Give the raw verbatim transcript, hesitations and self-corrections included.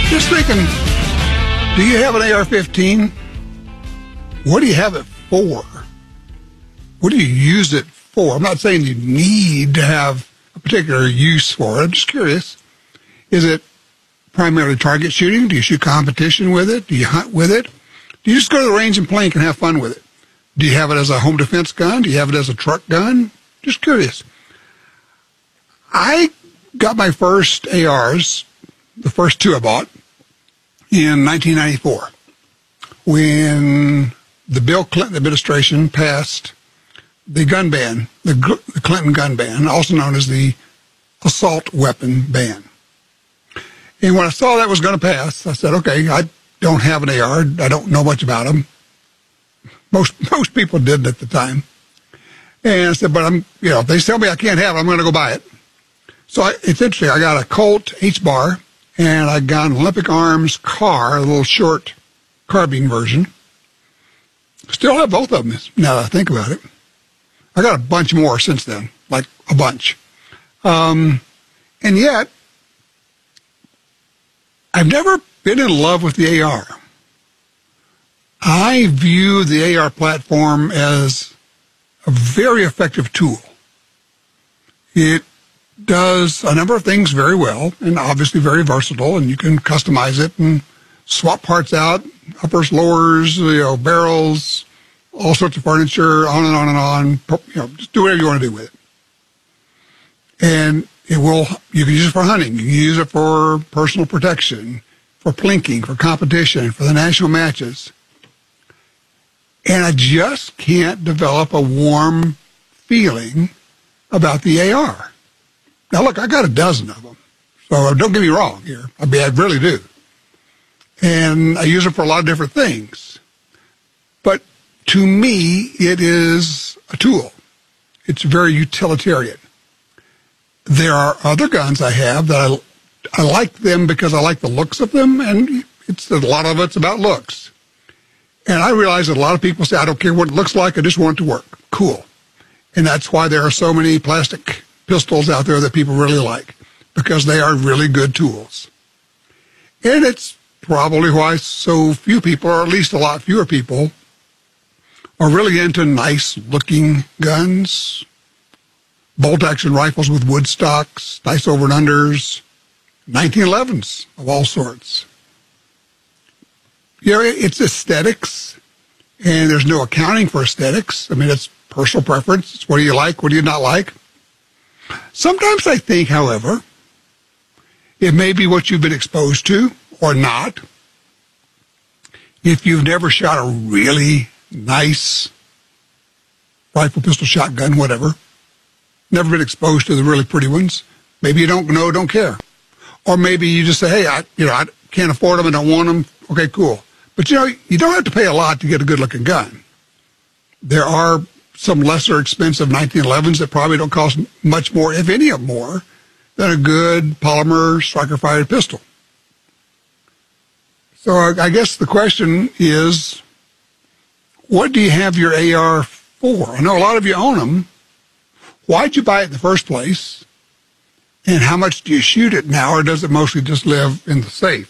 Just thinking, do you have an A R fifteen? What do you have it for? What do you use it for? I'm not saying you need to have a particular use for it. I'm just curious. Is it primarily target shooting? Do you shoot competition with it? Do you hunt with it? Do you just go to the range and plink and have fun with it? Do you have it as a home defense gun? Do you have it as a truck gun? Just curious. I got my first A Rs, the first two I bought, in nineteen ninety-four when the Bill Clinton administration passed the gun ban, the, the Clinton gun ban, also known as the assault weapon ban. And when I saw that was going to pass, I said, okay, I don't have an A R. I don't know much about them. Most most people didn't at the time. And I said, but I'm, you know, if they tell me I can't have it, I'm going to go buy it. So I, it's interesting. I got a Colt H-bar, and I got an Olympic Arms car, a little short carbine version. Still have both of them now that I think about it. I got a bunch more since then, like a bunch. Um, and yet, I've never been in love with the A R. I view the A R platform as a very effective tool. It does a number of things very well and obviously very versatile, and you can customize it and swap parts out, uppers, lowers, you know, barrels, all sorts of furniture, on and on and on. You know, just do whatever you want to do with it. And it will, you can use it for hunting, you can use it for personal protection, for plinking, for competition, for the national matches. And I just can't develop a warm feeling about the A R. Now, look, I got a dozen of them, so don't get me wrong here. I mean, I really do. And I use it for a lot of different things. But to me, it is a tool. It's very utilitarian. There are other guns I have that I, I like them because I like the looks of them, and it's a lot of it's about looks. And I realize that a lot of people say, I don't care what it looks like, I just want it to work. Cool. And that's why there are so many plastic pistols out there that people really like, because they are really good tools. And it's probably why so few people, or at least a lot fewer people, are really into nice-looking guns, bolt-action rifles with wood stocks, nice over and unders, nineteen elevens of all sorts. You know, it's aesthetics, and there's no accounting for aesthetics. I mean, it's personal preference. It's what do you like, what do you not like. Sometimes I think, however, it may be what you've been exposed to or not. If you've never shot a really nice rifle, pistol, shotgun, whatever, never been exposed to the really pretty ones, maybe you don't know, don't care. Or maybe you just say, hey, I, you know, I can't afford them, I don't want them. Okay, cool. But, you know, you don't have to pay a lot to get a good-looking gun. There are some lesser expensive nineteen elevens that probably don't cost much more, if any of more, than a good polymer striker-fired pistol. So I guess the question is, what do you have your A R for? I know a lot of you own them. Why'd you buy it in the first place? And how much do you shoot it now, or does it mostly just live in the safe?